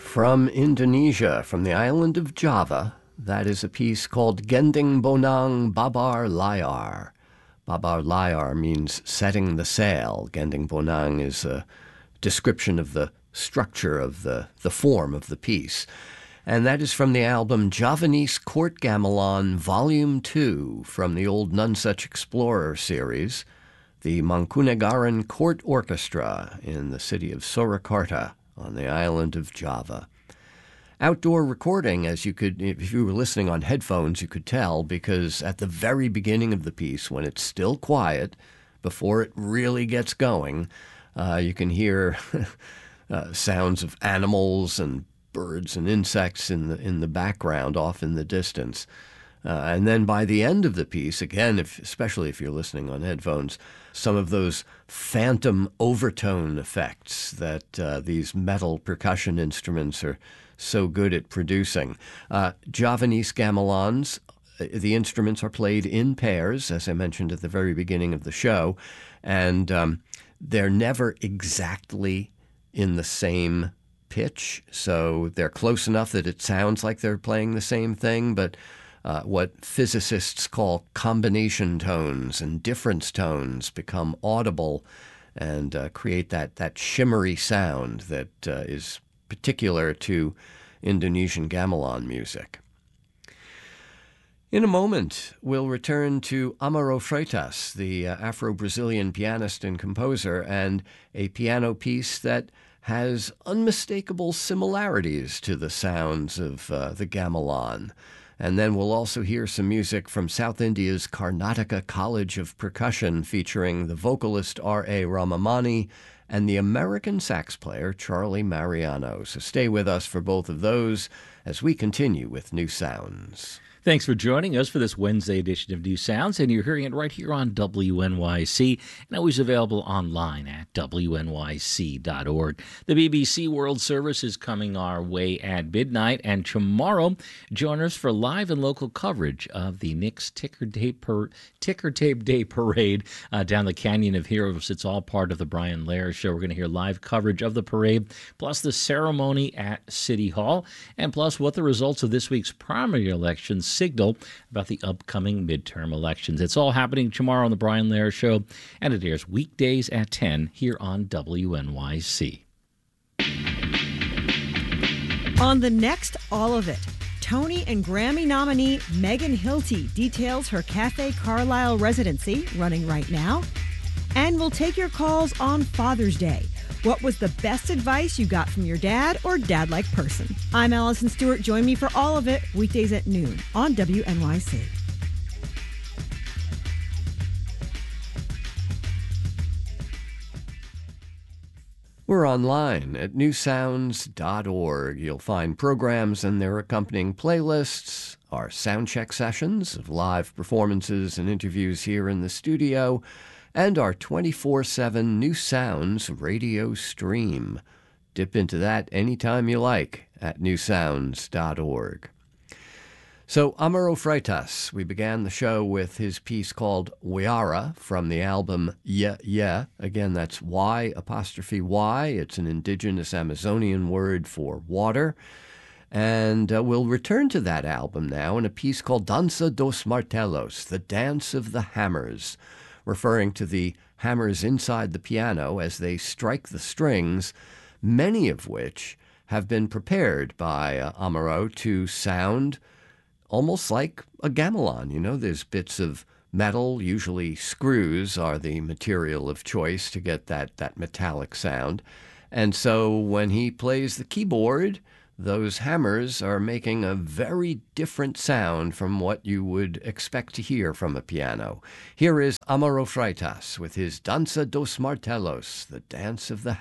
From Indonesia, from the island of Java, that is a piece called Gending Bonang Babar Layar. Babar Layar means setting the sail. Gending Bonang is a description of the structure of the form of the piece. And that is from the album Javanese Court Gamelan Volume 2 from the old Nonsuch Explorer series, the Mangkunegaran Court Orchestra in the city of Surakarta on the island of Java. Outdoor recording, as you could, if you were listening on headphones, you could tell, because at the very beginning of the piece, when it's still quiet, before it really gets going, you can hear sounds of animals and birds and insects in the background off in the distance. And then by the end of the piece, again, especially if you're listening on headphones, some of those phantom overtone effects that these metal percussion instruments are so good at producing. Javanese gamelans, the instruments are played in pairs, as I mentioned at the very beginning of the show, and they're never exactly in the same pitch, so they're close enough that it sounds like they're playing the same thing, but what physicists call combination tones and difference tones become audible and create that shimmery sound that is particular to Indonesian gamelan music. In a moment, we'll return to Amaro Freitas, the Afro-Brazilian pianist and composer, and a piano piece that has unmistakable similarities to the sounds of the gamelan. And then we'll also hear some music from South India's Karnataka College of Percussion featuring the vocalist R.A. Ramamani and the American sax player Charlie Mariano. So stay with us for both of those as we continue with New Sounds. Thanks for joining us for this Wednesday edition of New Sounds, and you're hearing it right here on WNYC, and always available online at WNYC.org. The BBC World Service is coming our way at midnight, and tomorrow, join us for live and local coverage of the Knicks Ticker Tape Day Parade down the Canyon of Heroes. It's all part of the Brian Lehrer Show. We're going to hear live coverage of the parade, plus the ceremony at City Hall, and plus what the results of this week's primary elections signal about the upcoming midterm elections. It's all happening tomorrow on the Brian Lehrer Show, and it airs weekdays at 10 here on WNYC. On the next All of It, Tony and Grammy nominee Megan Hilty details her Cafe Carlisle residency running right now, and we'll take your calls on Father's Day. What was the best advice you got from your dad or dad-like person? I'm Allison Stewart. Join me for All of It, weekdays at noon on WNYC. We're online at newsounds.org. You'll find programs and their accompanying playlists, our soundcheck sessions of live performances and interviews here in the studio, and our 24/7 New Sounds radio stream. Dip into that anytime you like at newsounds.org. So Amaro Freitas, we began the show with his piece called Wayara from the album Yeah Yeah. Again, that's Y''Y. It's an indigenous Amazonian word for water. And we'll return to that album now in a piece called Dança dos Martelos, the Dance of the Hammers, referring to the hammers inside the piano as they strike the strings, many of which have been prepared by Amaro to sound almost like a gamelan. You know, there's bits of metal, usually screws are the material of choice to get that metallic sound. And so when he plays the keyboard, those hammers are making a very different sound from what you would expect to hear from a piano. Here is Amaro Freitas with his Dança dos Martelos, the Dance of the